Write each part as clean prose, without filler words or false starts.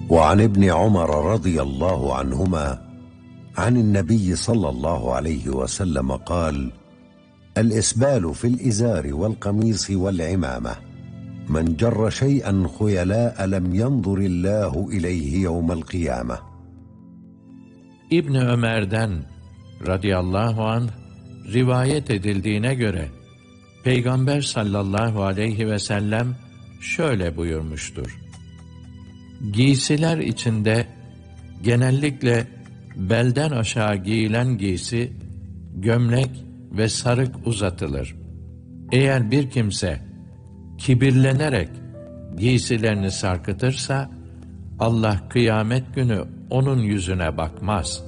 وعن ابن عمر رضي الله عنهما عن النبي صلى الله عليه وسلم قال: الإسبال في الإزار والقميص والعمامة، من جر شيئا خيلاء لم ينظر الله إليه يوم القيامة. İbn Ömer'den radıyallahu anh rivayet edildiğine göre Peygamber sallallahu aleyhi ve sellem şöyle buyurmuştur: Giysiler içinde genellikle belden aşağı giyilen giysi, gömlek ve sarık uzatılır. Eğer bir kimse kibirlenerek giysilerini sarkıtırsa, Allah kıyamet günü onun yüzüne bakmaz.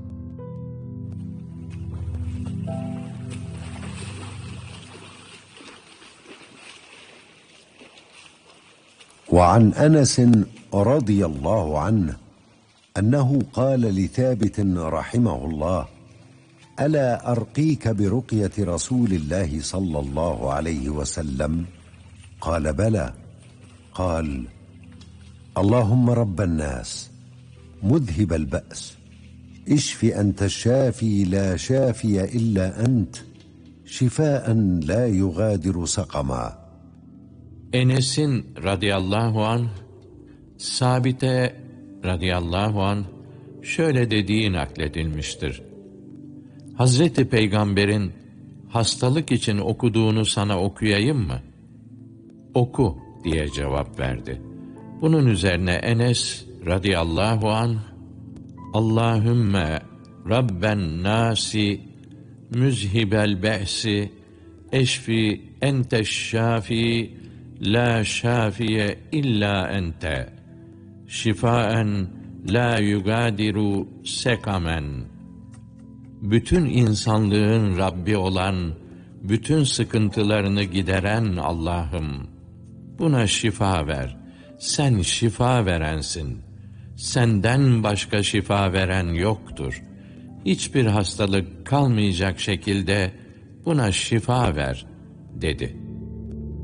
وعن أنس رضي الله عنه أنه قال لثابت رحمه الله: ألا أرقيك برقية رسول الله صلى الله عليه وسلم؟ قال: بلى. قال: اللهم رب الناس مذهب البأس اشف أنت الشافي لا شافي إلا أنت شفاء لا يغادر سقما. Enes'in radıyallahu anh, Sabit'e radıyallahu anh şöyle dediği nakledilmiştir: Hazreti Peygamber'in hastalık için okuduğunu sana okuyayım mı? Oku diye cevap verdi. Bunun üzerine Enes radıyallahu anh, Allahümme Rabben nasi müzhibel be'si eşfi enteşşafi la şafiye illa ente şifaen la yugadiru sekamen. Bütün insanlığın Rabbi olan, bütün sıkıntılarını gideren Allah'ım, buna şifa ver. Sen şifa verensin. Senden başka şifa veren yoktur. Hiçbir hastalık kalmayacak şekilde buna şifa ver, dedi.